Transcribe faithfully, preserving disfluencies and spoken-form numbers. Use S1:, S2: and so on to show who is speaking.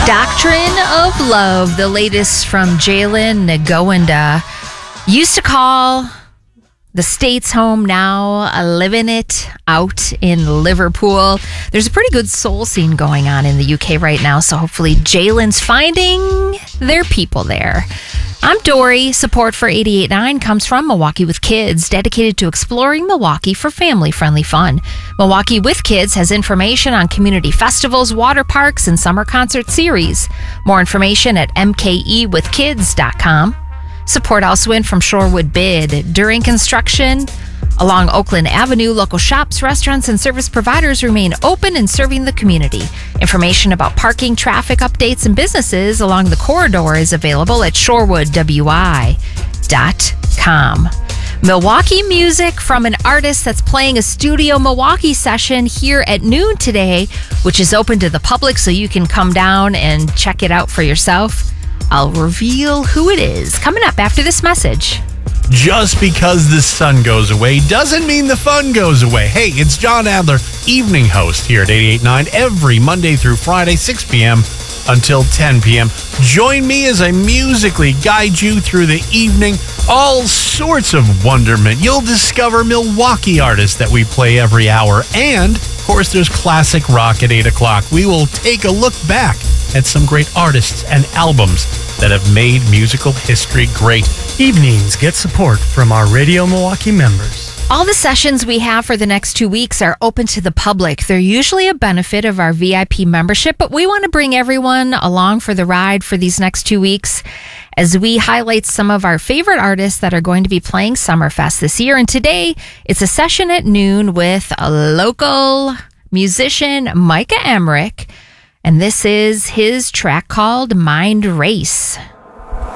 S1: Doctrine of Love, the latest from Jalen Ngowanda. Used to call the States home, now living it out in Liverpool. There's a pretty good soul scene going on in the U K right now, so hopefully Jalen's finding their people there. I'm Dory. Support for eighty-eight point nine comes from Milwaukee with Kids, dedicated to exploring Milwaukee for family-friendly fun. Milwaukee with Kids has information on community festivals, water parks, and summer concert series. More information at m k e with kids dot com. Support also in from Shorewood Bid. During construction along Oakland Avenue, local shops, restaurants, and service providers remain open and serving the community. Information about parking, traffic updates, and businesses along the corridor is available at shorewood w i dot com. Milwaukee music from an artist that's playing a Studio Milwaukee session here at noon today, which is open to the public, so you can come down and check it out for yourself. I'll reveal who it is coming up after this message.
S2: Just because the sun goes away doesn't mean the fun goes away. Hey, it's John Adler, evening host here at eighty-eight point nine every Monday through Friday, six p.m. until ten p.m. Join me as I musically guide you through the evening. All sorts of wonderment. You'll discover Milwaukee artists that we play every hour. And, of course, there's classic rock at eight o'clock. We will take a look back at some great artists and albums that have made musical history great.
S3: Evenings get support from our Radio Milwaukee members.
S1: All the sessions we have for the next two weeks are open to the public. They're usually a benefit of our V I P membership, but we want to bring everyone along for the ride for these next two weeks as we highlight some of our favorite artists that are going to be playing Summerfest this year. And today, it's a session at noon with a local musician, Micah Emmerich, and this is his track called Mind Race.